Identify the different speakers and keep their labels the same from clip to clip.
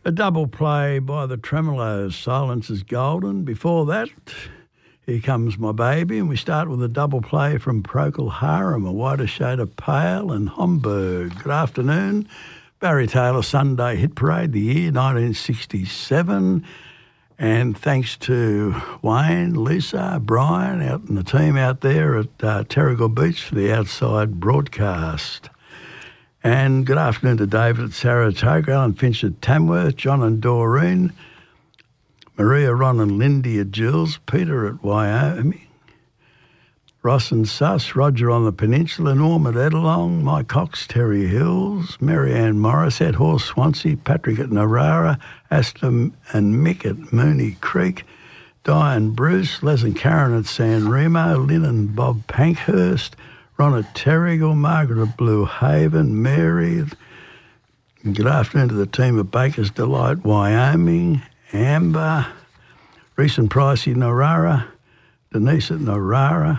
Speaker 1: A double play by the Tremolos, Silence is Golden. Before that, Here Comes My Baby, and we start with a double play from Procol Harum, A Whiter Shade of Pale, and Homburg. Good afternoon. Barry Taylor, Sunday Hit Parade, the year 1967. And thanks to Wayne, Lisa, Brian, and the team out there at Terrigal Beach for the outside broadcast. And good afternoon to David at Saratoga, Alan Finch at Tamworth, John and Doreen, Maria, Ron and Lindy at Jules, Peter at Wyoming, Ross and Suss, Roger on the Peninsula, Norm at Edelong, Mike Cox, Terry Hills, Marianne Morris at Horse Swansea, Patrick at Narara, Aston and Mick at Mooney Creek, Diane Bruce, Les and Karen at San Remo, Lynn and Bob Pankhurst, Ron at Terrigal, Margaret at Blue Haven, Mary. Good afternoon to the team at Baker's Delight, Wyoming, Amber, Reese and Pricey, Narara, Denise at Narara,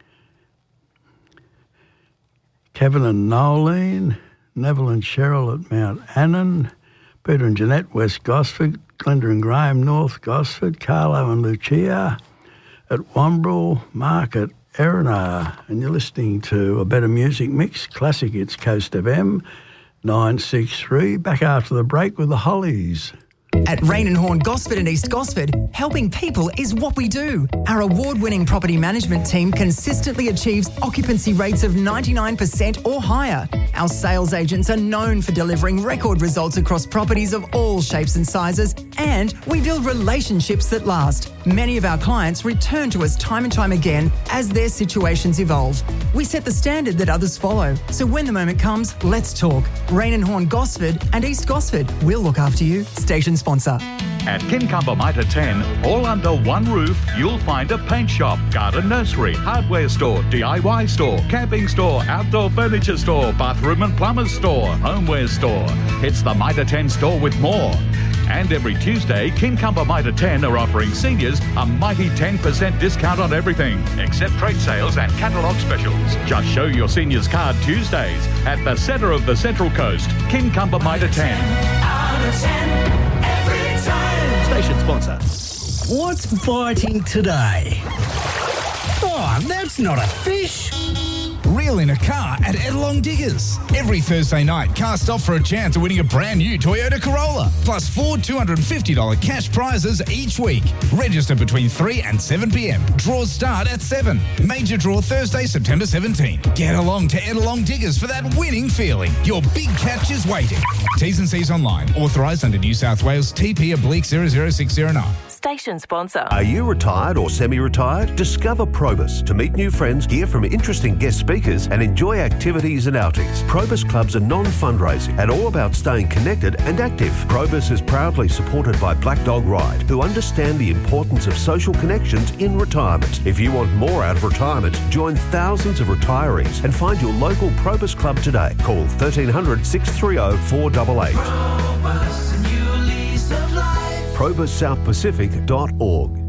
Speaker 1: Kevin and Nolene, Neville and Cheryl at Mount Annan, Peter and Jeanette, West Gosford, Glenda and Graham, North Gosford, Carlo and Lucia at Wombrel, Mark at Erina, and you're listening to A Better Music Mix, Classic Hits Coast FM, 963. Back after the break with the Hollies.
Speaker 2: At Rain and Horn Gosford and East Gosford, helping people is what we do. Our award-winning property management team consistently achieves occupancy rates of 99% or higher. Our sales agents are known for delivering record results across properties of all shapes and sizes, and we build relationships that last. Many of our clients return to us time and time again as their situations evolve. We set the standard that others follow, so when the moment comes, let's talk. Rain and Horn Gosford and East Gosford. We'll look after you. Station sponsor.
Speaker 3: At Kincumber Mitre 10, all under one roof, you'll find a paint shop, garden nursery, hardware store, DIY store, camping store, outdoor furniture store, bathroom and plumber's store, homeware store. It's the Mitre 10 store with more. And every Tuesday, Kincumber Mitre 10 are offering seniors a mighty 10% discount on everything, except trade sales and catalogue specials. Just show your seniors card Tuesdays at the centre of the Central Coast, Kincumber Mitre 10.
Speaker 4: Out of 10. Station sponsor.
Speaker 5: What's biting today? Oh, that's not a fish.
Speaker 6: Reel in a car at Edelong Diggers. Every Thursday night, cast off for a chance of winning a brand new Toyota Corolla, plus 4 $250 cash prizes each week. Register between 3 and 7 p.m. Draws start at 7. Major draw Thursday, September 17. Get along to Edelong Diggers for that winning feeling. Your big catch is waiting. T's and C's online. Authorised under New South Wales TP/00609.
Speaker 7: Station sponsor.
Speaker 8: Are you retired or semi-retired? Discover Probus to meet new friends, hear from interesting guest speakers and enjoy activities and outings. Probus clubs are non-fundraising and all about staying connected and active. Probus is proudly supported by Black Dog Ride, who understand the importance of social connections in retirement. If you want more out of retirement, join thousands of retirees and find your local Probus club today. Call 1300 630 488.
Speaker 4: Probus, a new lease of life.
Speaker 8: ProbusSouthPacific.org.